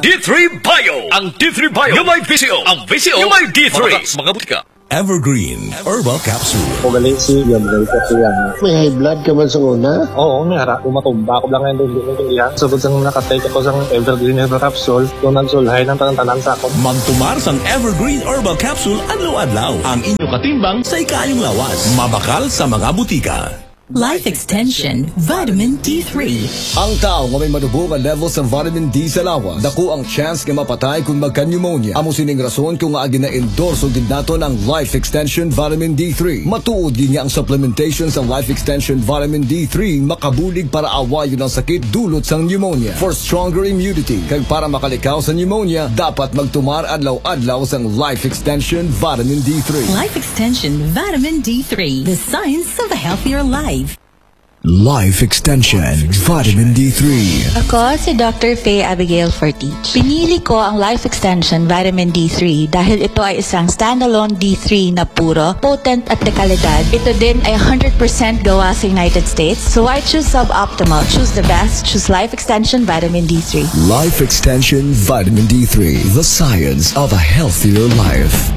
D3 Bio. Ang D3 Bio yung may VCO. Ang VCO yung may D3. Mga butika. Evergreen Herbal Capsule. Magaling si Gabriel Capriano. May high blood ka man sa una? Oo, may harap. Umatumba ako lang ngayon doon din yan. Sabot sang nakatake ako sa Evergreen Herbal Capsule. Doon nagsulhay ng tanang sa ako. Magtumar sang Evergreen Herbal Capsule adlaw-adlaw. Ang inyo katimbang sa ikayong lawas. Mabakal sa mga butika. Life Extension Vitamin D3. Ang tao nga may madubong nga levels ng vitamin D sa lawas, dako ang chance nga mapatay kung magka-pneumonia. Amo sining rason kung nga gina-endorse gid nato ng Life Extension Vitamin D3. Matuod gid nga ang supplementation sa Life Extension Vitamin D3 makabulig para awayon ang sakit dulot sang pneumonia. For stronger immunity, kag para makalikaw sa pneumonia, dapat magtumar adlaw-adlaw sang Life Extension Vitamin D3. Life Extension Vitamin D3. The science of a healthier life. Life Extension Vitamin D3. Ako si Dr. Faye Abigail Fortich. Pinili ko ang Life Extension Vitamin D3 dahil ito ay isang standalone D3 na puro, potent at dekalidad. Ito din ay 100% gawa sa United States. So I choose suboptimal. Choose the best. Choose Life Extension Vitamin D3. Life Extension Vitamin D3. The science of a healthier life.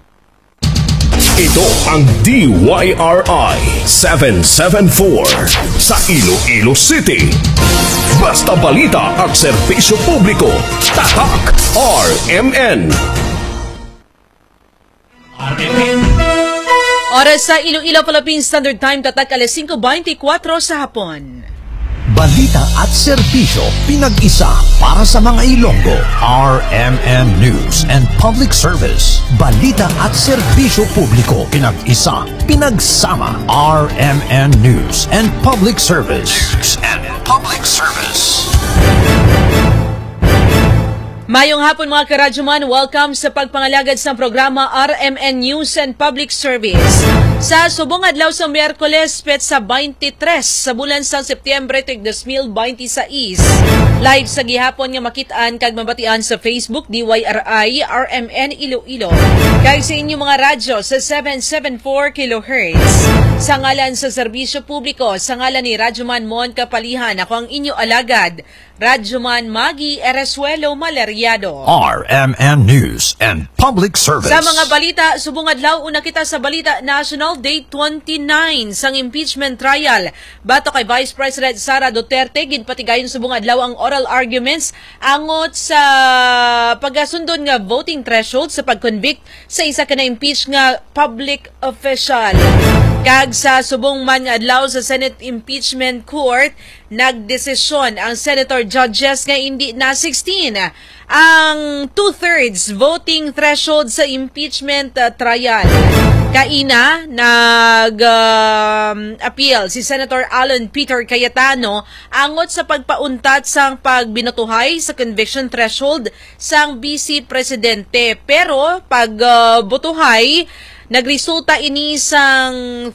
Ito ang DYRI 774 sa Iloilo City. Basta balita at serbisyo publiko. Tatak RMN. Oras sa Iloilo Philippine Standard Time, tatak alas 5:24 sa hapon. Balita at serbisyo pinag-isa para sa mga Ilonggo. RMN News and Public Service. Balita at serbisyo publiko pinag-isa, pinagsama. RMN News and Public Service. Mayong hapon mga karadyoman, welcome sa pagpangalagad sa programa RMN News and Public Service. Sa subong adlaw sa Miyerkules, petsa 23 sa bulan sa Setyembre tig 2026. Live sa gihapon nga makitaan kag mabatian sa Facebook DYRI RMN Iloilo. Kag sa inyo mga radyo sa 774 kHz. Sa ngalan sa serbisyo publiko, sa ngalan ni Radyoman Mon Kapalihan, ako ang inyo alagad, Radyoman Magi Eresuelo Maleriado. RMN News and Public Service. Sa mga balita, subong adlaw una kita sa balita national day 29 sang impeachment trial. Bato kay Vice President Sara Duterte, ginpatigayon subong adlaw ang oral arguments angot sa pagasundon nga voting threshold sa pag-convict sa isa ka na-impeach nga public official. Kag sa subong man adlaw sa Senate Impeachment Court, nagdesisyon ang senator judges nga hindi na 16 ang 2/3 voting threshold sa impeachment trial. Kaina nag-appeal si Senator Alan Peter Cayetano angot sa pagpauntat sang pagbinotuhay sa conviction threshold sang Vice Presidente. Pero pagbotuhay, nagresulta ini sang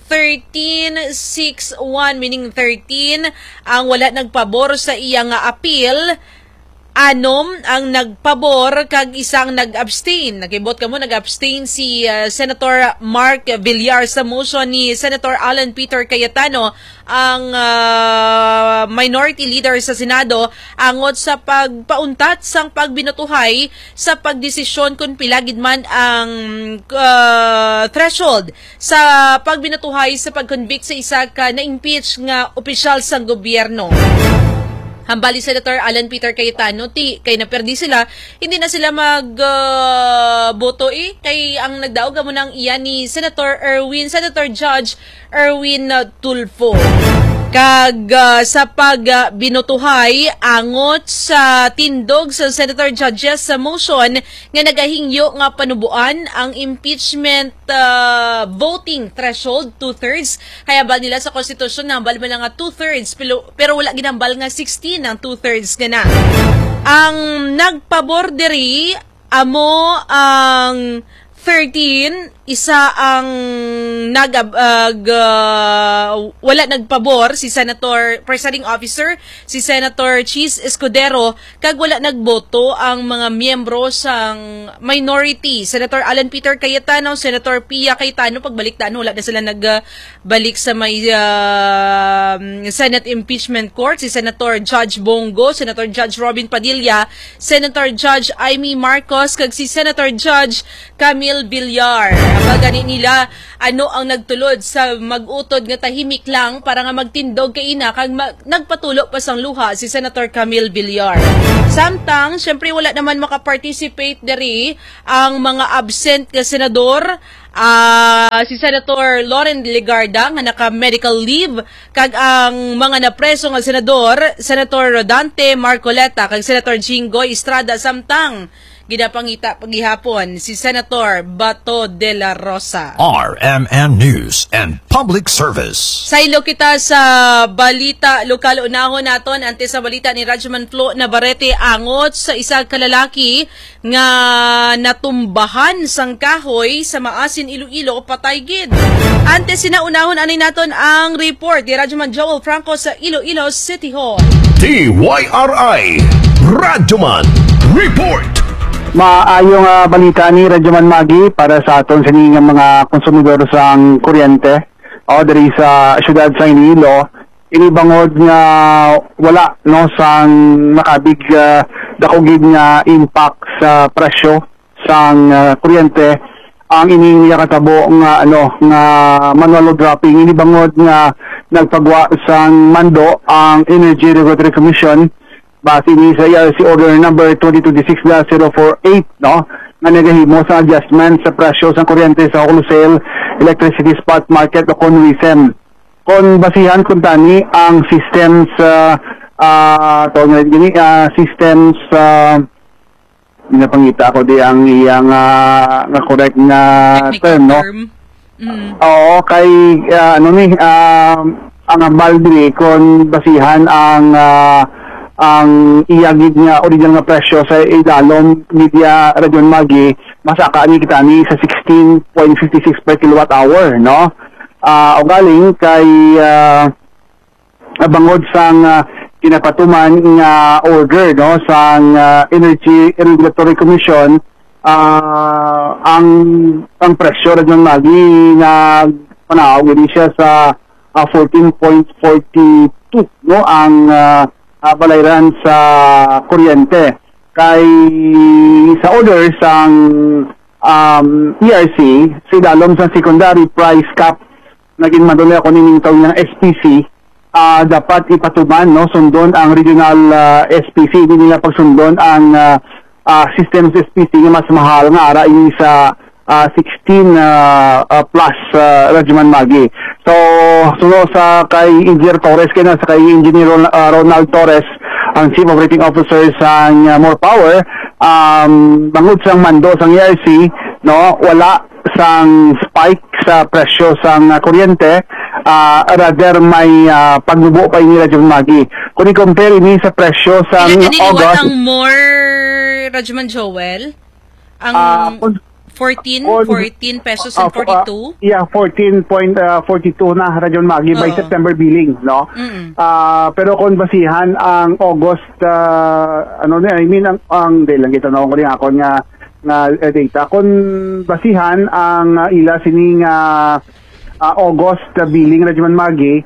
13-6-1, meaning 13 ang wala nagpabor sa iyang appeal. Anom ang nagpabor kag isang nag-abstain. Nakibot ka mo, nag-abstain si Senator Mark Villar sa motion ni Senator Alan Peter Cayetano, ang minority leader sa Senado, angot sa pagpauntat sang pagbinotuhay sa pagdesisyon kung pilagid man ang threshold sa pagbinotuhay sa pag-convict sa isa ka na-impeach nga opisyal sang gobyerno. Hambali Senator Alan Peter Cayetano, kay naperdi sila, hindi na sila magboto kay ang nagdaog mo ng iyan ni Senator Judge Erwin Tulfo. Kag sa pagbinotuhay angot sa tindog sa Senator Judges sa motion nga nagahingyo nga panubuan ang impeachment voting threshold 2/3. Kaya ba nila sa konstitusyon nambal man nga 2/3 pero wala ginambal nga 16 ang 2/3 nga na. Ang nagpabor diri amo ang 13, isa ang wala nagpabor si Senator Presiding Officer, si Senator Cheese Escudero, kag wala nagboto ang mga miyembro sang minority. Senator Alan Peter Cayetano, Senator Pia Cayetano, pagbaliktaan wala na sila nagbalik sa may Senate Impeachment Court. Si Senator Judge Bongo, Senator Judge Robin Padilla, Senator Judge Amy Marcos, kag si Senator Judge Camille Villar. Gani nila ano ang nagtulod sa mag-utod nga tahimik lang para nga magtindog kay ina kag nagpatulo pa sang luha si Senator Camille Villar. Samtang syempre wala naman makaparticipate diri ang mga absent nga senador. Si Senator Loren Legarda nga naka-medical leave, kag ang mga napreso nga senador, Senator Rodante Marcoleta kag Senator Jinggoy Estrada, samtang ginapangita paghihapon si Senator Bato de la Rosa. RMN News and Public Service. Saylo kita sa balita lokal. Unahon naton ante sa balita ni Radyoman Flo Navarrete angot sa isang kalalaki nga natumbahan sang kahoy sa Maasin, Iloilo, patay gid. Ante sinaunahon ani naton ang report ni Radyoman Joel Franco sa Iloilo City Hall. TYRI Radyoman Report. Maayong balita ni Radyoman Magi para sa aton sa mga konsumidor sang kuryente o diri sa syudad sa Iloilo. Inibangod nga wala no sang makabig dakogid nga impact sa presyo sang kuryente ang ining katabo nga nga manual dropping. Inibangod nga nagpagwa sang mando ang Energy Regulatory Commission base ni sa ERC Order number 2026-048 no nga nagahimo sa adjustment sa presyo sa kuryente sa wholesale electricity spot market o CONWISEM. Kon basihan kun tani ang systems systems pinapangita ko di ang iyang nga correct na term no. Oo kay ang baldi kon basihan ang iyagid nga original nga presyo sa idalom media Radyon Magi masaka ni kita ni sa 16.56 per kilowatt hour no. O galing kay bangod sang kinapatuman nga order no sang Energy Regulatory Commission ang presyo Radyon Magi na panaw gid siya sa 14.42 no ang balayran sa kuryente kay sa order sang ERC sa idalom sa secondary price cap naging maduli ako nining tawag ng SPC dapat ipatuman no sundon ang regional SPC hindi nila pagsundon ang systems SPC nga mas mahal nga ara ini sa 16 plus Radyoman Magi. So sa kay Engineer Torres kaya sa kay Engineer Ronald Torres ang Chief Operating Officer sa More Power bangod sang mando sang ERC no wala sang spike sa presyo sang kuryente rather may pagbubo pa ni Radyoman Magi. Kung i-compare ni sa presyo sang August ang more Radyoman Joel ang 14 pesos and 42? Yeah, 14.42 na Radyon Magi by September billing, no? Pero kung basihan ang August, ang lang kita na ko rin ako nga data. Kung basihan ang ila sining August billing Radyon Magi,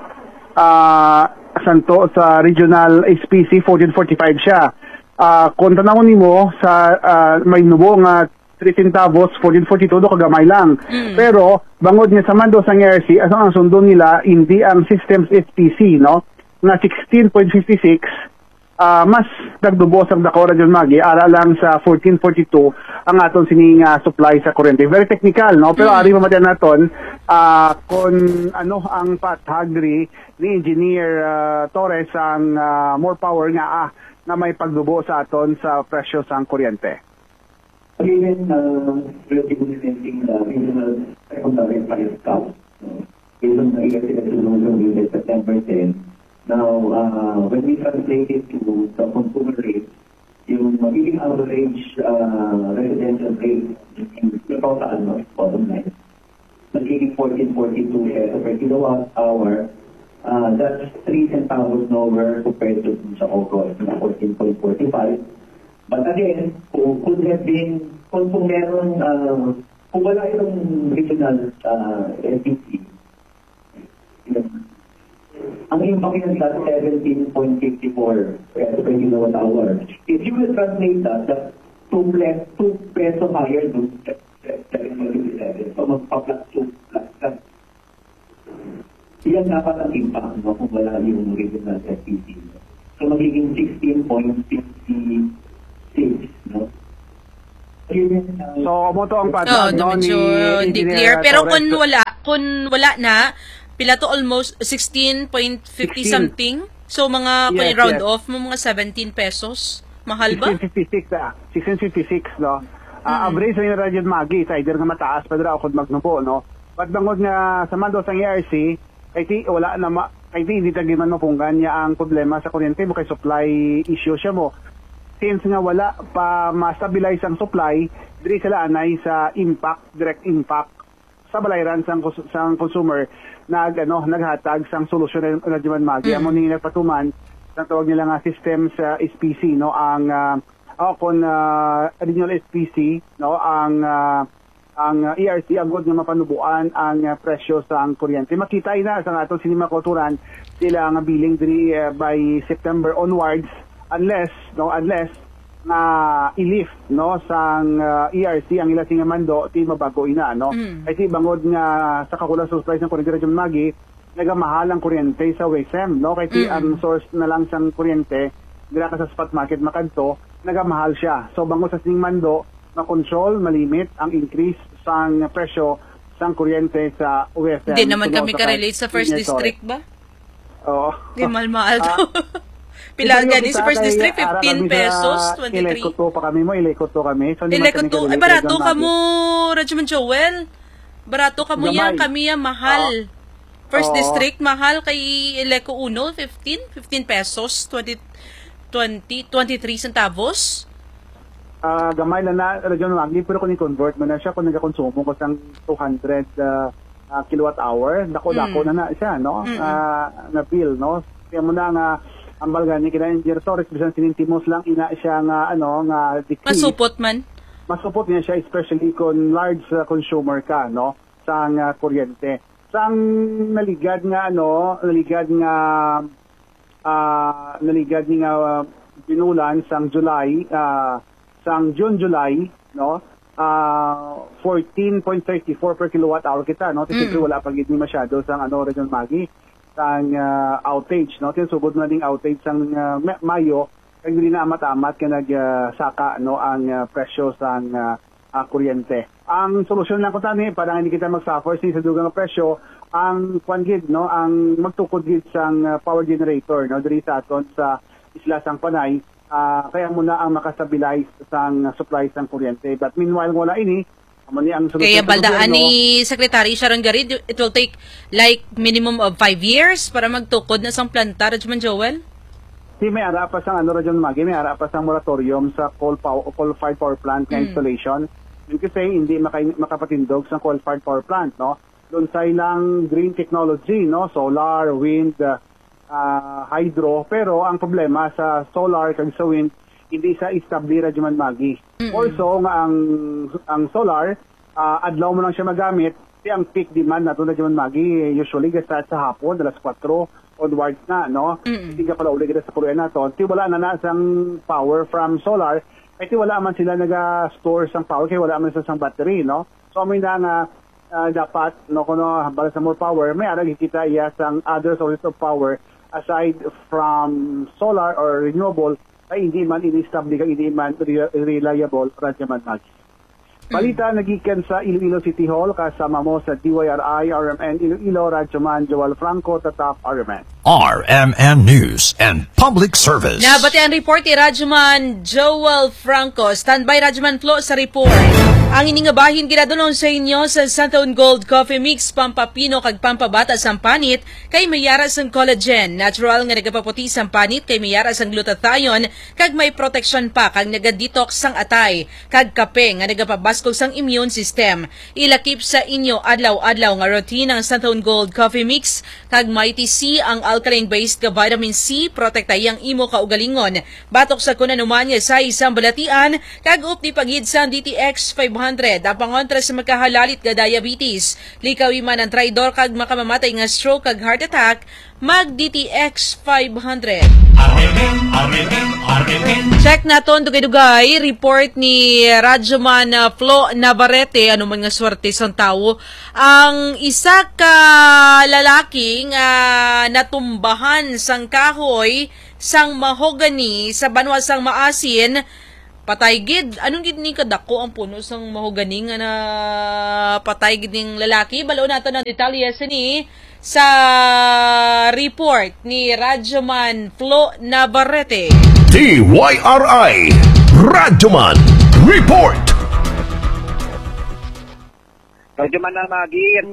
santo sa regional SPC 1445 siya. Kung tanawin mo sa may nubo nga 3 centavos, 1442 do kagamay lang. Pero bangod niya sa mando sa ERC, ang sundo nila hindi ang systems SPC no na 16.56 mas dagdubos ang dako Radyon Magi ara lang sa 1442 ang aton sining supply sa kuryente. Very technical no pero ari mamadyan naton kung ano ang pathagri ni Engineer Torres ang More Power nga na may pagdubo sa aton sa presyo sa kuryente. Given relatively sensing the regional secondary price cap, based on the ERC September 10. Now, when we translate it to the consumer rate, yung magiging average residential rate in total, bottom line, magiging 14.42 peso per kilowatt hour. That's 3 centavos lower compared to sa August na 14.45. But again, could have been, kung meron, kung wala itong regional LPG, ang impact yun sa 17.54 peso per kilowatt hour. If you will translate that, that's 2 peso higher than 7.57. So magpa-plus 2 plus that. Yan dapat ang impact kung wala yung regional FPC. So magiging 16.56, no? So, umuto ang pattern, hindi clear. Pero kung wala na, pila to almost 16.50 something. So, mga round off mo, mga 17 pesos. Mahal ba? 16.56, no? Average sa yung Radyo Magi, sa either nga mataas, pa daw kung magnupo, no? But bangod nga sa mando sa ERC, kaya wala na hindi tagiman mo punggan niya ang problema sa kuryente mo kay supply issue siya mo. Since nga wala pa ma-stabilize ang supply, diri sila anay sa direct impact sa balayran sang consumer naghatag sang solusyon na Radyo Magi. Amo ni nagpatuman ang tawag nila nga system sa SPC, no, ang regional SPC, no, ang ERC agad nga mapanubuan ang presyo sa kuryente. Makita na sa atong sinimakulturan sila nga billing diri by September onwards unless na i-lift, no, sang ERC ang ila nga mando ti mabago ina, no. Kasi bangod nga sa kakulang supply ng kuryente Radyo Magi, nagamahal ang kuryente sa WSM, no, kasi ang source na lang sang kuryente dira ka sa spot market makadto, nagamahal siya. So bangod sa sining mando ma-control, malimit ang increase sang presyo sang kuryente sa OSM. Hindi naman kami ka-relate sa First District ba? Oo. Di mahal to. Pilar gani sa First District, 15 pesos, 23. Ilekot pa kami mo, ilekot kami. So, ay, barato ka mo, Radyo Joel. Barato ka mo yan, kami yan, mahal. First District, mahal kay Ileco Uno, 15 pesos, 23 centavos. Gamay na Radyo Magi, pero kung i-convert mo na siya, kung nag-consumo ko sang 200 kilowatt hour, dako na siya, no? Na bill, no? Kaya mo na nga, ang balgani, kina-engineer Torres, bisan sinintimos lang, ina siya nga, nga decrease. Masupot man? Masupot niya siya, especially kung large consumer ka, no? Sang kuryente. Sang naligad nga, binulan sang July, sang June-July, no? 14.34 per kilowatt hour kita, no? Siyempre wala pag hindi masyado sang Radyo Magi, sang outage, no? Tinsugod na ding outage sang Mayo, kaya hindi na amat-amat kaya nagsaka, no, ang presyo sang kuryente. Ang solusyon lang ko tani, parang hindi kita mag-suffer sa dugang presyo, ang kwan-gid, no? Ang magtukod gid sang power generator, no? Diri sa aton sa isla sang Panay, kaya muna ang makastabilize sang supply sang kuryente. But meanwhile, wala ini. Ang kaya baldaan ni Secretary Sharon Garid, it will take like minimum of 5 years para magtukod na sang planta, Radyo Joel? May ara pa sang Radyo Magi, may ara pa sang moratorium sa coal-fired power plant na installation. Yung kasi hindi makapatindog sa coal-fired power plant, no? Doon sa ilang green technology, no? Solar, wind, hydro, pero ang problema sa solar kag sa wind hindi sa establi Radyo Magi. Also nga ang solar adlaw mo lang siya magamit, ang peak demand nato Radyo Magi usually gasta sa hapon alas 4 onwards na, no? Hindi ka pala uli sa kuryente nato. Ti wala na sang power from solar, ay ti wala man sila naga-store sang power kay wala man sa sang battery, no? So may na nga dapat no kuno hambal sa more power, may ara kita iya sang other sources of power aside from solar or renewable, ay hindi man in-establish, hindi man reliable Radyo Magi. Balita nagikan sa Iloilo City Hall kasama mo sa DYRI, RMN Iloilo, Radyo Joel Franco, Tatap, RMN. RMN News and Public Service. Nabatian report ni Radyoman Joel Franco. Standby Radyoman Flo sa report. Ang iningabahin ginadulong sa inyo sa Santaun Gold Coffee Mix, pampapino kag pampabata sang panit kay mayara sang collagen. Natural nga nagapaputi sang panit kay mayara sang glutathione kag may protection pa kag nagadetox sang atay kag kape nga nagapabaskog sang immune system. Ilakip sa inyo adlaw-adlaw nga routine ang Santaun Gold Coffee Mix kag may TC ang alkaline-based ka vitamin C, protektayang imo kaugalingon. Batok sa kunanuman niya sa isang balatian, kag up di pagid sa DTX 500, ang pangontra sa makahalalit ga diabetes. Likawi man ang traidor kag makamamatay nga stroke kag heart attack, mag DTX 500. Check naton dugay-dugay, report ni Radyoman Flo Navarrete, ano man nga swerte sang tao. Ang isa ka lalaki nga natumbahan sang kahoy sang mahogani sa banwa sang maasin, patay gid. Anong gid ni kadako ang puno sang mahogani nga na patay gid ning lalaki? Balo nato ng detalye sini sa report ni Radyoman Flo Navarrete. TYRI Radyoman Report. Radyoman na magin.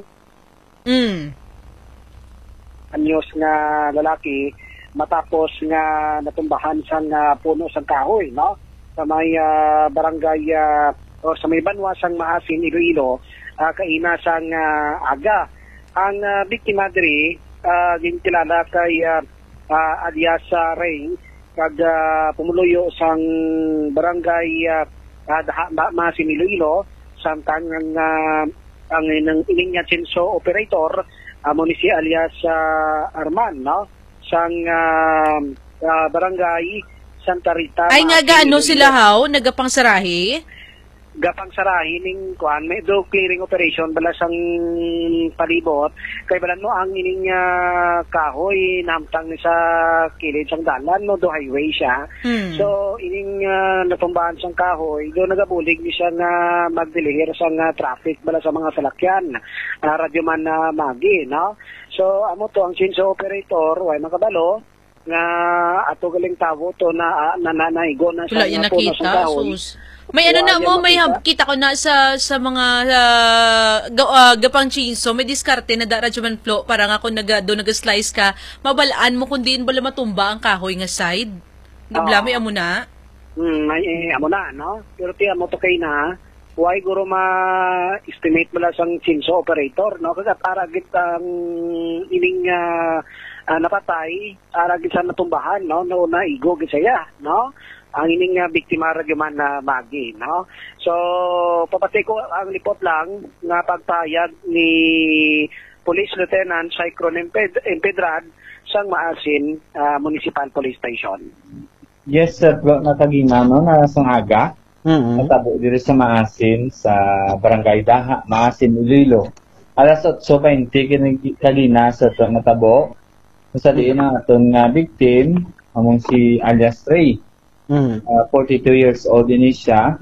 Anyos nga lalaki matapos nga natumbahan sang puno sang kahoy, no? Sa may barangay o sa may banwa sang Maasin, Iloilo, kaina sang aga. Ang biktima diri gintilala kay alias Ray kag pumuluyo sang barangay Maasin, Iloilo, samtang ang ining niya chinso operator amo ni si alias Arman, no? Sang barangay Santa Rita. Ay nga gaano sila haw nagapangsarahi? Gapangsarahi ning kuan may do clearing operation bala sang palibot kay balan no ang ining kahoy namtang ni sa kilid sang dalan no do highway siya. So ining natumbahan sang kahoy do nagabulig ni siya nga magdilihir sang traffic bala sa mga salakyan. Radyoman na magi, no? So amo to ang chinso operator way makabalo nga ato galing tawo to na nanaigo na sa puno sa kahoy. May ano na mo, may kita ko na sa mga gapang chinso, may diskarte na Radyoman Flo para nga kung nag-slice ka, mabalaan mo kung diin bala matumba ang kahoy nga side. Naglamay amo na? May amo na, no? Pero tiyan mo to kay na, why guro ma-estimate bala sang chinso operator, no? Kasi aragit ang ining napatay, aragit sa natumbahan, no? Nauna igo gisaya, no? Ang ining biktima Radyoman na magi, no? So papatay ko ang lipot lang nga pagpayag ni Police Lieutenant Cycron Empedrad sang Maasin Municipal Police Station. Yes, sir. Natagina, no? Nasang aga. Natabo dito sa Maasin, sa Barangay Daha, Maasin, Iloilo. Alas 8:20 kagina sa natabo. Sa diin na itong victim, among si alias Ray. 42 years old din siya,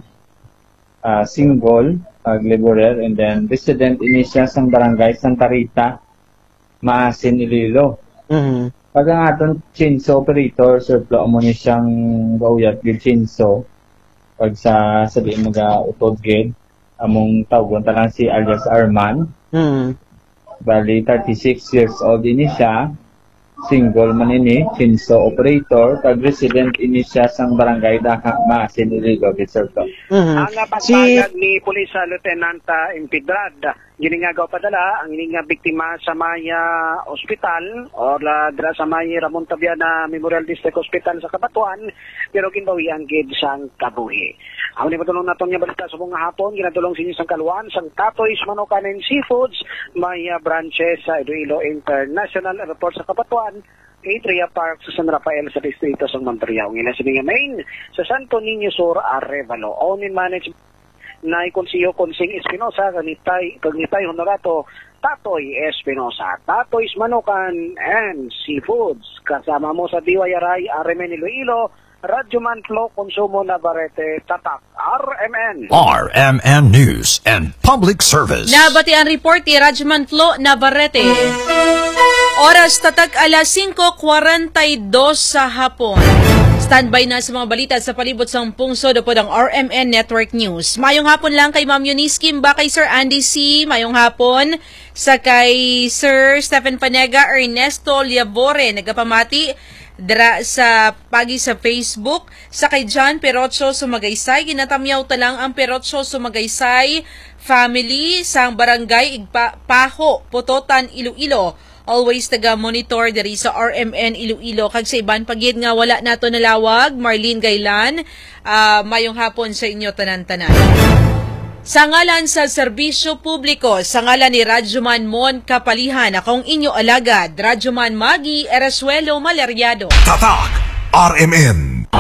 single, laborer, and then resident din siya sa barangay Santa Rita, Maasin, Iloilo. Pag ang atong chinso operator, Sir Flo, amo ni siyang gauyat gil chinso, pag sa sabihin mag-utod gil, among tawagon talang si alias Arman. Bali, 36 years old din siya, single man ini, chinso operator, pag-resident ini siya sang barangay Daha, Maasin, Iloilo, Sir Flo. Ang pagpayag ni Police Lieutenant Empedrad, giningagaw padala ang ining biktima sa Maya Hospital or dira sa Maya Ramon Tabiana Memorial District Hospital sa Kabatuan, pero ginbawian gid sang kabuhi. Ang nipatulong naton nga balita sa mga hapon, ginatulong sa inyo sang kaluan sang Tatoy's Manukan and Seafoods, Maya branches sa Iloilo International Airport sa Kabatuan, Atria Park sa San Rafael sa distrito sa Montreal. Ngila sa mga main sa Santo Niño Sur, Arevalo. Own and managed na ikonsiyo Konsing Espinosa, kagnitay Honorato, Tatoy Espinosa. Tatoy's Manukan and Seafoods. Kasama mo sa DYRI, RMN Iloilo, Radyoman Flo, Consumo Navarrete, Tatak, RMN. RMN News and Public Service. Nabati ang report ni Radyoman Flo Navarrete. Oras tatag alas 5:42 sa hapon. Standby na sa mga balita sa palibot sa pungsod po ng RMN Network News. Mayong hapon lang kay Ma'am Eunice Kimba, kay Sir Andy C. Mayong hapon sa kay Sir Stephen Panega, Ernesto Liabore, nagapamati dra sa pagi sa Facebook, sa kay John Perotso Sumagaysay, ginatamyaw talang ang Perotso Sumagaysay family sa barangay Paho, Putotan, Iloilo. Always taga-monitor diri sa RMN Iloilo. Kag sa iban pagid nga wala nato nalawag, Marlene Gailan, mayong hapon sa inyo tanan-tanan. Sa ngalan sa serbisyo publiko, sa ngalan ni Radyoman Mon Kapalihan, akong inyo alagad, Radyoman Magi Eresuelo Maleriado. Tatak RMN.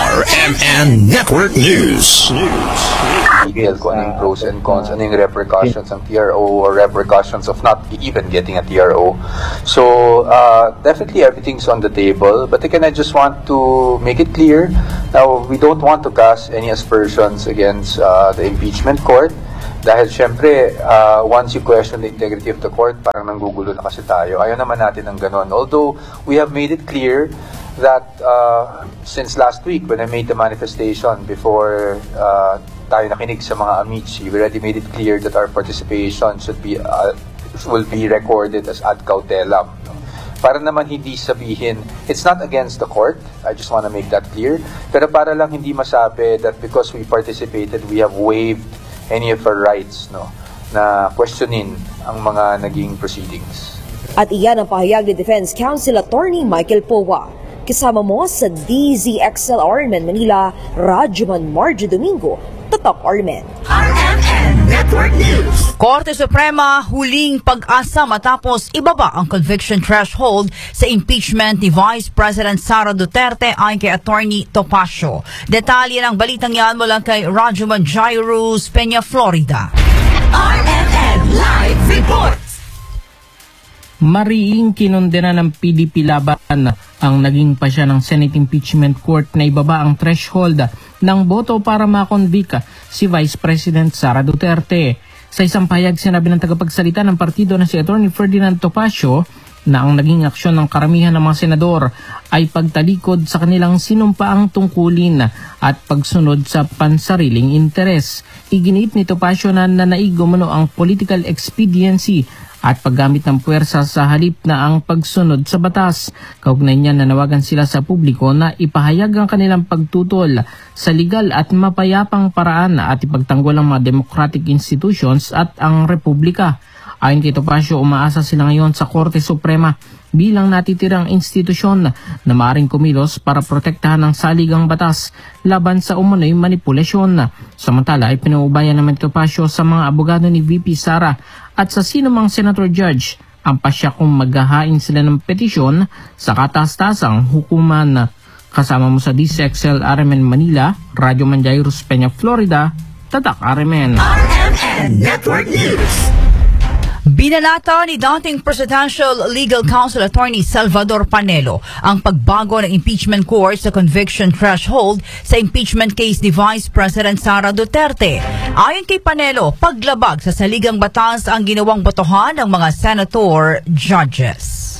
RMN Network News. Kung anong pros and cons, anong repercussions ng TRO or repercussions of not even getting a TRO. So, definitely everything's on the table. But again, I just want to make it clear, now, we don't want to cast any aspersions against the impeachment court. Dahil syempre, once you question the integrity of the court, parang nanggugulo na kasi tayo. Ayaw naman natin ng ganon. Although, we have made it clear that since last week, when I made the manifestation before tayo nakinig sa mga amici, we already made it clear that our participation will be recorded as ad cautelam. No? Para naman hindi sabihin, it's not against the court, I just want to make that clear, pero para lang hindi masabi that because we participated, we have waived any of our rights, no, na questionin ang mga naging proceedings. At iyan ang pahayag ni Defense Counsel Attorney Michael Powa. Kasama mo sa DZXL RMN Manila, Radyoman Margie Domingo, Tatak RMN. RMN Network News. Korte Suprema huling pag-asa matapos ibaba ang conviction threshold sa impeachment ni Vice President Sara Duterte ayon kay Attorney Topacio. Detalye ng balitang yan mula kay Radyoman Jairus Peña, Florida. RMN Live Reports. Mariing kinondena ng PDP Laban ang naging pasya ng Senate Impeachment Court na ibaba ang threshold ng boto para makonvict si Vice President Sara Duterte. Sa isang pahayag, sinabi ng tagapagsalita ng partido na si Attorney Ferdinand Topacio na ang naging aksyon ng karamihan ng mga senador ay pagtalikod sa kanilang sinumpaang tungkulin at pagsunod sa pansariling interes. Iginiit ni Topacio na nanaig umano ang political expediency at paggamit ng puwersa sa halip na ang pagsunod sa batas. Kaugnay niyan, nanawagan sila sa publiko na ipahayag ang kanilang pagtutol sa legal at mapayapang paraan at ipagtanggol ang mga democratic institutions at ang republika. Ayon kay Topacio, umaasa sila ngayon sa Korte Suprema bilang natitirang institusyon na maaaring kumilos para protektahan ang saligang batas laban sa umano'y manipulasyon. Samantala ay pinuubayan naman Topacio sa mga abogado ni VP Sara at sa sinumang senator judge ang pasya kung maghahain sila ng petisyon sa kataas-tasang hukuman. Kasama mo sa DZXL RMN Manila, Radyoman Jairus Peña, Florida, Tatak RMN. RMN Network News. Binanata ni dating Presidential Legal Counsel Attorney Salvador Panelo ang pagbago ng impeachment court sa conviction threshold sa impeachment case ni Vice President Sara Duterte. Ayon kay Panelo, paglabag sa saligang batas ang ginawang botohan ng mga senator judges.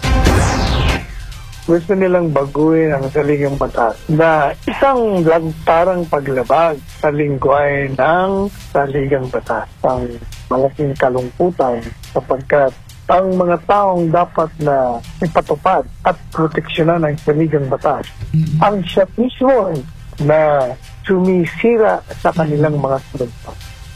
Gusto nilang baguhin ang saligang batas na isang lantarang paglabag sa lingwahe ng saligang batas. Ang malaking kalungkutan sapagkat ang mga taong dapat na ipatupad at proteksyonan ng saligang batas ang siya mismo na sumisira sa kanilang mga sulod.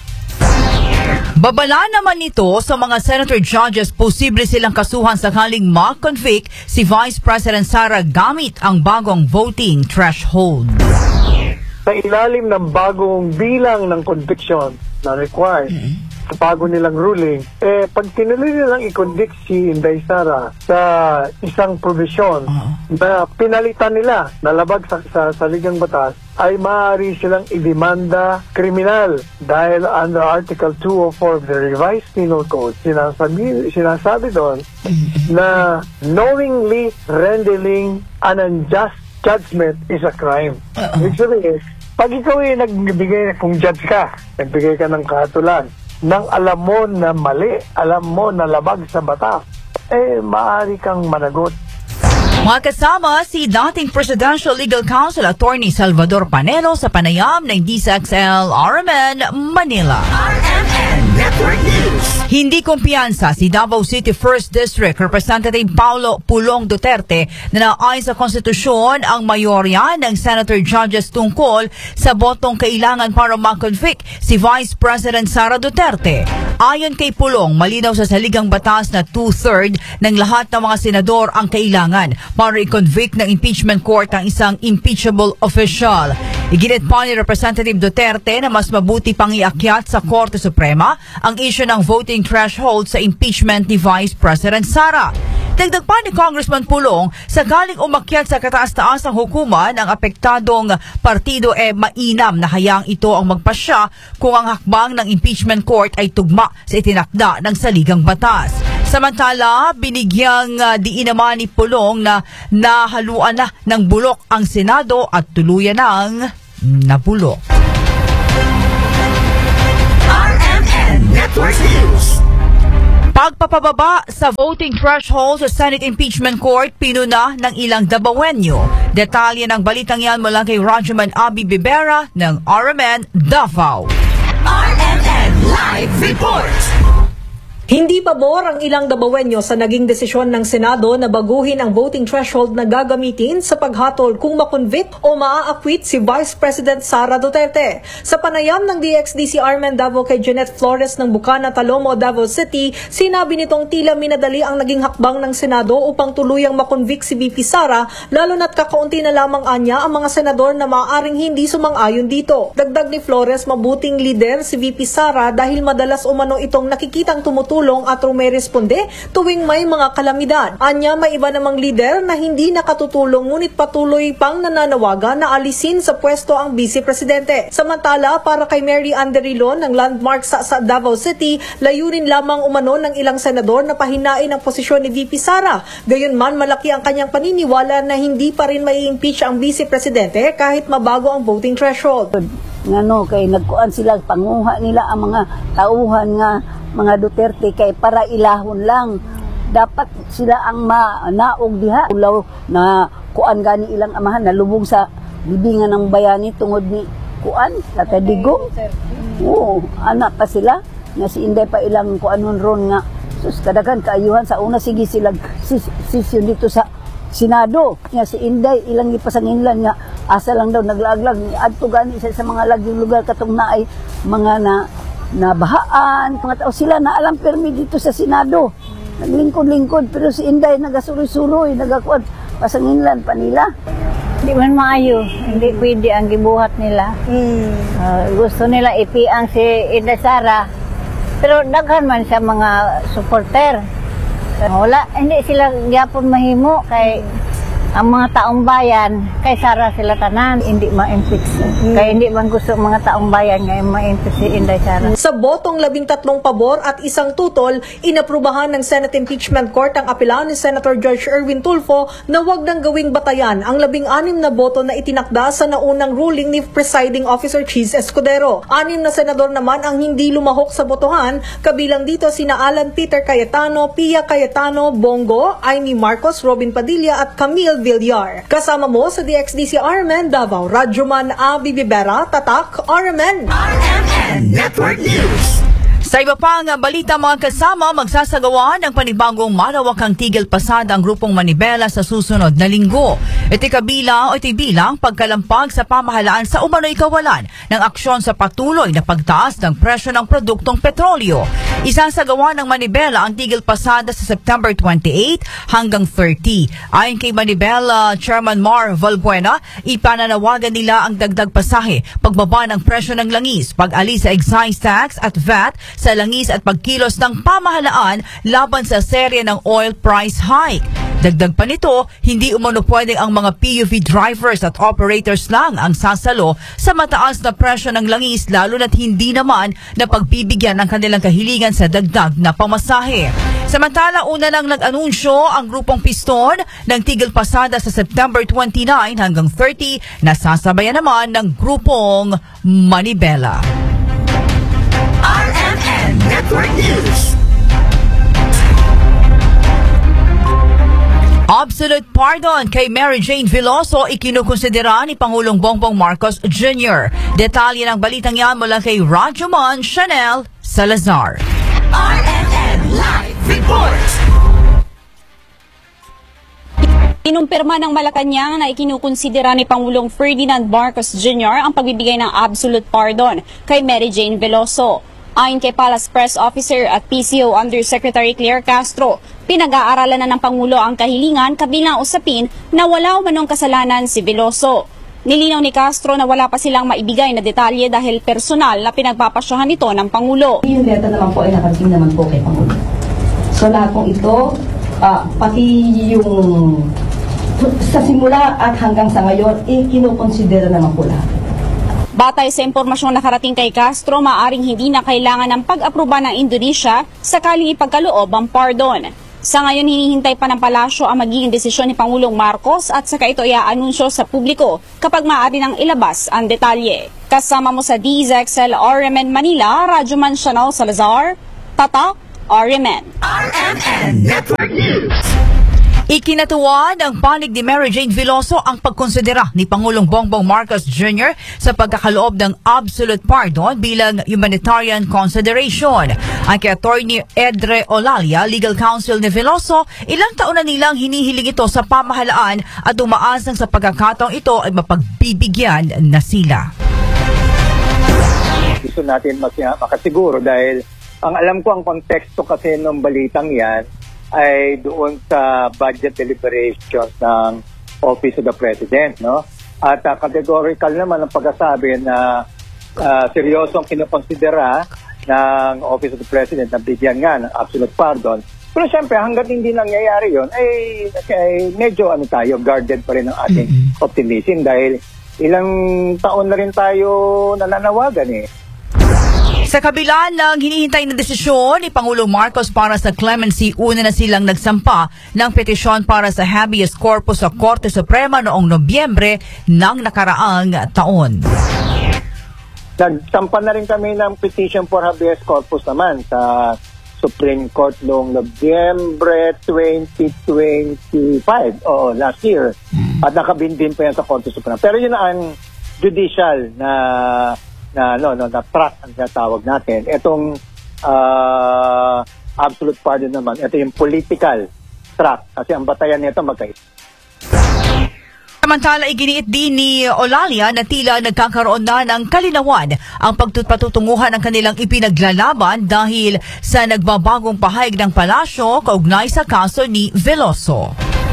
Babala naman nito sa mga senator judges, posible silang kasuhan sakaling ma-convict si Vice President Sara gamit ang bagong voting threshold. Sa ilalim ng bagong bilang ng conviction na required sa bago nilang ruling, pag tinuloy nilang i-convict si Inday Sara sa isang provision na pinalitan nila na labag sa saligang batas, ay maaari silang idemanda kriminal dahil under Article 204 of the Revised Penal Code, sinasabi doon na knowingly rendering an unjust judgment is a crime. Ibig sabihin, pag ikaw ay nagbigay, kung judge ka, nagbigay ka ng kahatulan, nang alam mo na mali, alam mo na labag sa batas, maaari kang managot. Mga kasama si dating Presidential Legal Counsel Attorney Salvador Panelo sa panayam ng DZXL RMN Manila. RMN Network News. Hindi kumpiyansa si Davao City 1st District Representative Paulo Pulong Duterte na naayon sa konstitusyon ang mayorya ng senator judges tungkol sa botong kailangan para ma-convict si Vice President Sara Duterte. Ayon kay Pulong, malinaw sa saligang batas na 2/3 ng lahat ng mga senador ang kailangan para i-convict ng impeachment court ang isang impeachable official. Iginit pa ni Representative Duterte na mas mabuti pang iakyat sa Korte Suprema ang issue ng voting threshold sa impeachment ni Vice President Sara. Dagdag pa ni Congressman Pulong, sakaling umakyat sa kataas-taas ng hukuman ang apektadong partido mainam na hayaang ito ang magpasya kung ang hakbang ng impeachment court ay tugma sa itinakda ng saligang batas. Samantala, binigyang diin naman ni Pulong na nahaluan na ng bulok ang Senado at tuluyan ng nabulok. RMN Network News. Pagpapababa sa voting threshold sa Senate Impeachment Court, pinuna ng ilang Davaoenyo. Detalye ng balitang yan mula kay Rajuman Abi Bibera ng RMN Davao. RMN Live Report. Hindi pabor ang ilang Davaoenyo sa naging desisyon ng Senado na baguhin ang voting threshold na gagamitin sa paghatol kung makonvict o maa-acquit si Vice President Sara Duterte. Sa panayam ng DXDC RMN Davao kay Jeanette Flores ng Bukana, Talomo, Davao City, sinabi nitong tila minadali ang naging hakbang ng Senado upang tuluyang makonvict si VP Sara, lalo na't kakaunti na lamang anya ang mga senador na maaaring hindi sumang-ayon dito. Dagdag ni Flores, mabuting leader si VP Sara dahil madalas umano itong nakikitang tumutulong at rumeresponde tuwing may mga kalamidad. Anya, may iba namang lider na hindi nakatutulong ngunit patuloy pang nananawagan na alisin sa pwesto ang Vice Presidente. Samantala, para kay Mary Anderilon ng Landmark sa Davao City, layunin lamang umano ng ilang senador na pahinain ang posisyon ni VP Sara. Gayunman, malaki ang kanyang paniniwala na hindi pa rin mai-impeach ang Vice Presidente kahit mabago ang voting threshold. Ngano kay nagkuan sila panguha nila ang mga tauhan nga mga Duterte kay para ilahon lang. Dapat sila ang naog diha. Ulaw na kuan gani ilang amahan nalubong sa bibingan ng bayani tungod ni kuan natadigong. Oo, anak pa sila nga si Inday pa ilang kuanon ron nga sus kadagan kaayuhan sa una sige sila sisyon dito sa Senado. Nga si Inday ilang gipasanginlan nga asa lang daw naglaglag adto gani sa mga lagyong lugar katong naay mga nabahaan, mga tao sila na alam permi dito sa Senado. Naglingkod-lingkod pero si Inday nagasuroy-suroy, nagakuan pasanginlan pa nila. Hindi man maayo, hindi pwede ang gibuhat nila. Gusto nila ipiang si Inday Sara, pero daghan man sa mga supporter. Wala, hindi sila gyapon mahimo kay ang mga taong bayan, kay Sara sila tanan, hindi ma-impeach. Kaya hindi man gusto mga taong bayan ngayon ma-impeach si Inday Sara. Sa botong 13 pabor at isang tutol, inaprubahan ng Senate Impeachment Court ang apela ni Senator George Erwin Tulfo na wag nang gawing batayan ang 16 na boto na itinakda sa naunang ruling ni Presiding Officer Cheese Escudero. 6 na senador naman ang hindi lumahok sa botohan, kabilang dito sina Alan Peter Cayetano, Pia Cayetano, Bongo, Amy Marcos, Robin Padilla at Camille Villar. Kasama mo sa DXDC RMN Davao, Rajuman Abi Bibera, Tatak, RMN. RMN Network News. Sa iba pang balita, mga kasama, magsasagawa ng panibagong malawakang tigil pasada ang grupong Manibela sa susunod na linggo. Ito'y bilang pagkalampag sa pamahalaan sa umano'y kawalan ng aksyon sa patuloy na pagtaas ng presyo ng produktong petrolyo. Isasagawa ng Manibela ang tigil pasada sa September 28 hanggang 30. Ayon kay Manibela Chairman Mar Valbuena, ipananawagan nila ang dagdag pasahe, pagbaba ng presyo ng langis, pag-alis sa excise tax at VAT sa langis at pagkilos ng pamahalaan laban sa serye ng oil price hike. Dagdag pa nito, hindi umano pwedeng ang mga PUV drivers at operators lang ang sasalo sa mataas na presyo ng langis, lalo na't hindi naman na pagbibigyan ng kanilang kahilingan sa dagdag na pamasahe. Samantala, una nang nag-anunsyo ang grupong Piston ng tigil pasada sa September 29 hanggang 30 na sasabayan naman ng grupong Manibela. RMN Network News. Absolute pardon kay Mary Jane Veloso ikinukonsidera ni Pangulong Bongbong Marcos Jr. Detalye ng balitang yan mula kay Rajuman Chanel Salazar. RMN Live Report. Inumpirma ng Malacanang na ikinukonsidera ni Pangulong Ferdinand Marcos Jr. ang pagbibigay ng absolute pardon kay Mary Jane Veloso. Ayon kay Palace Press Officer at PCO Undersecretary Claire Castro, pinag-aaralan na ng Pangulo ang kahilingan kabilang usapin na wala umanong kasalanan si Veloso. Nilinaw ni Castro na wala pa silang maibigay na detalye dahil personal na pinagpapasyahan ito ng Pangulo. Yung letter naman po ay nakarating naman po kay Pangulo. So lahat pong ito, pati yung sa simula at hanggang sa ngayon, kinukonsidera naman po lahat. Batay sa impormasyong nakarating kay Castro, maaring hindi na kailangan ng pag-aproba ng Indonesia sakaling ipagkaloob ang pardon. Sa ngayon, hinihintay pa ng palasyo ang magiging desisyon ni Pangulong Marcos at saka ito i-aanunsyo sa publiko kapag maaari nang ilabas ang detalye. Kasama mo sa DZXL RMN Manila, Rajuman Chanel Salazar, Tatak RMN. RMN Network News. Ikinatuwa ng panig ni Mary Jane Veloso ang pagkonsidera ni Pangulong Bongbong Marcos Jr. sa pagkakaloob ng absolute pardon bilang humanitarian consideration. Ang kay Attorney Edre Olalia, legal counsel ni Veloso, ilang taon na nilang hinihiling ito sa pamahalaan at umaasang sa pagkakataong ito ay mapagbibigyan na sila. Gusto natin makasiguro dahil ang alam ko ang konteksto kasi ng balitang yan ay doon sa budget deliberations ng Office of the President, no? At categorical naman ang pagkasabi na seryosong kinokonsidera ng Office of the President na bigyan nga ng absolute pardon. Pero siyempre, hanggat hindi nangyayari yun, ay medyo tayo, guarded pa rin ang ating optimism dahil ilang taon na rin tayo nananawagan eh. Sa kabila ng hinihintay na desisyon ni Pangulong Marcos para sa clemency, una na silang nagsampa ng petisyon para sa habeas corpus sa Korte Suprema noong Nobyembre ng nakaraang taon. Nagsampa na rin kami ng petition for habeas corpus naman sa Supreme Court noong Nobyembre 2025, last year. At nakabindin pa yan sa Korte Suprema. Pero yun ang judicial na track ang tawag natin. Itong absolute pardon naman, ito yung political track kasi ang batayan nito magkaiba. Samantala, iginiit din ni Olalia na tila nagkakaroon na ng kalinawan ang pagpatutunguhan ng kanilang ipinaglalaban dahil sa nagbabagong pahayag ng palasyo kaugnay sa kaso ni Veloso.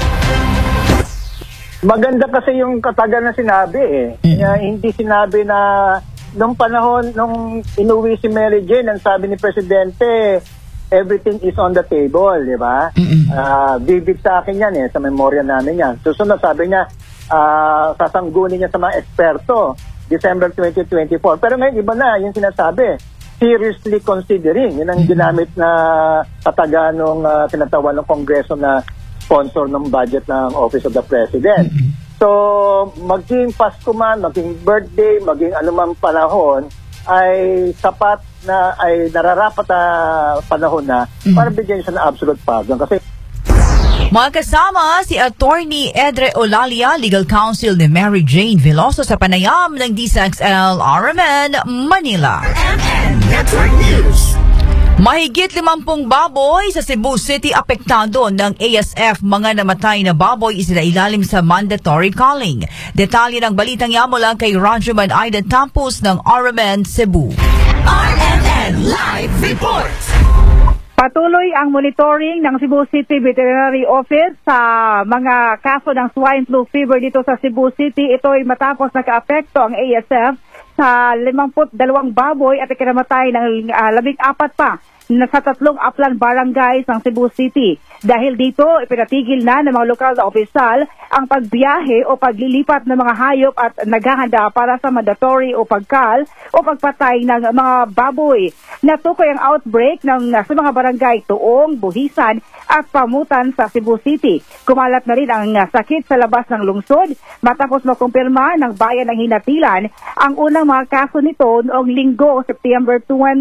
Maganda kasi yung katagan na sinabi hindi sinabi na nung panahon, nung inuwi si Mary Jane, ang sabi ni Presidente, everything is on the table, di ba? Vivid sa akin yan sa memorya namin yan. Susunod, sabi niya, sasanggunin niya sa mga eksperto, December 2024. Pero ngayon, iba na, yung sinasabi, seriously considering, yun ang ginamit na kataga nung tinatawan ng Kongreso na sponsor ng budget ng Office of the President. So, maging Pasko man, maging birthday, maging anumang panahon, ay sapat na, ay nararapat na panahon na para bigyan siya ng absolute pardon. Kasi Magkasama si Attorney Edre Olalia, legal counsel ni Mary Jane Veloso sa panayam ng DZXL RMN Manila. RMN Network News. Mahigit 50 baboy sa Cebu City apektado ng ASF. Mga namatay na baboy isinailalim sa mandatory culling. Detalye ng balitang yan mula kay Rajuman Aida Tampus ng RMN Cebu. RMN Live Report. Patuloy ang monitoring ng Cebu City Veterinary Office sa mga kaso ng swine flu fever dito sa Cebu City. Ito ay matapos naka-apekto ang ASF sa 52 baboy at ikinamatay ng 14 pa sa 3 upland barangays ng Cebu City. Dahil dito, ipinatigil na ng mga lokal na opisyal ang pagbiyahe o paglilipat ng mga hayop at naghahanda para sa mandatory o pagkal o pagpatay ng mga baboy. Natukoy ang outbreak sa mga barangay Tuong, Buhisan at Pamutan sa Cebu City. Kumalat na rin ang sakit sa labas ng lungsod matapos makumpirma ng bayan ng Hinatilan ang unang mga kaso nito noong Linggo, September 20.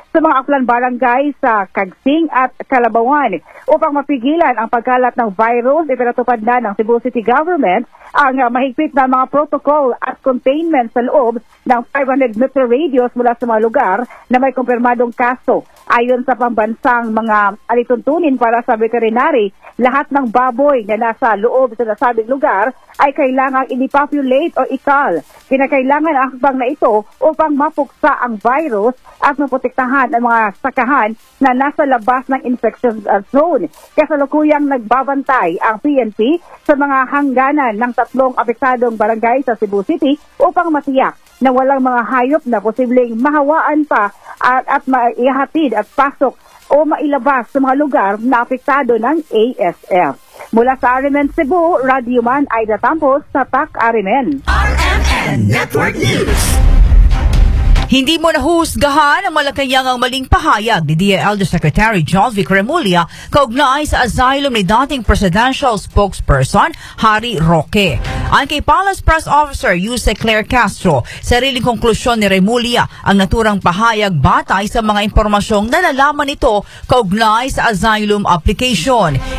sa mga aklan barangay sa Kagsing at Calabawan. Upang mapigilan ang pagkalat ng virus, ipinatupad na ng Cebu City Government ang mahigpit na mga protocol at containment sa loob ng 500-meter radius mula sa mga lugar na may kumpirmadong kaso. Ayon sa pambansang mga alituntunin para sa veterinary, lahat ng baboy na nasa loob sa nasabing lugar ay kailangang i-depopulate o ikal. Kinakailangan ang hakbang na ito upang mapuksa ang virus at maprotektahan ang mga sakahan na nasa labas ng infection zone. Kasalukuyang nagbabantay ang PNP sa mga hangganan ng 3 apektadong barangay sa Cebu City upang matiyak na walang mga hayop na posibleng mahawaan pa at maihatid at pasok o mailabas sa mga lugar na apektado ng ASF. Mula sa RMN Cebu, Radio Man Aida Tampos, Tatak RMN. RMN Network News. Hindi mo nahusgahan ang Malacanang maling pahayag ni DILG Secretary John Vic Remulla kaugnay sa asylum ni dating presidential spokesperson Harry Roque. Ayon kay Palace Press Officer Jose Claire Castro, sariling konklusyon ni Remulla ang naturang pahayag batay sa mga impormasyong nalalaman nito kaugnay sa asylum application.